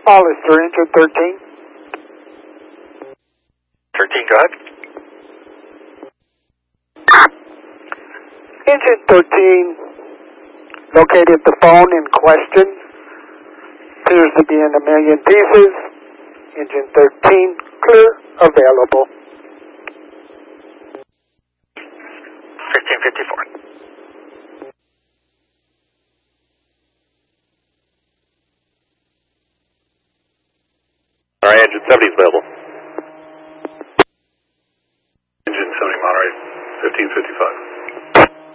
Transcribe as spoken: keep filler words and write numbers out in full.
Hollister, engine thirteen. thirteen, go ahead. Engine thirteen located the phone in question. Appears to be in a million pieces. Engine thirteen, clear, available. fifteen fifty-four. All right, engine seventy is available. Engine seventy, Monterey, fifteen fifty-five.